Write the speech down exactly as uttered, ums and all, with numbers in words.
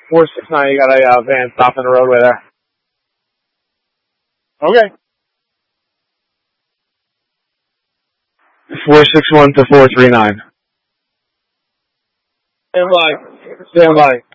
four six nine, you got a uh, van stopped in the roadway there. Okay. four six one to four three nine. Stand by. Stand by.